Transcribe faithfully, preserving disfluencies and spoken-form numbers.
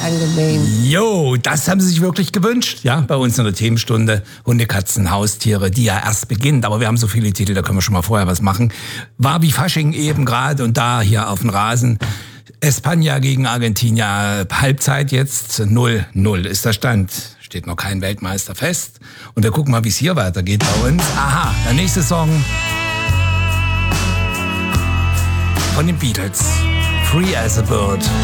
angenehm. Jo, das haben Sie sich wirklich gewünscht, ja, bei uns in der Themenstunde. Hunde, Katzen, Haustiere, die ja erst beginnt. Aber wir haben so viele Titel, da können wir schon mal vorher was machen. War wie Fasching eben gerade und da hier auf dem Rasen. España gegen Argentinien, Halbzeit jetzt, null null ist der Stand. Steht noch kein Weltmeister fest. Und wir gucken mal, wie es hier weitergeht bei uns. Aha, der nächste Song von den Beatles. Free as a Bird.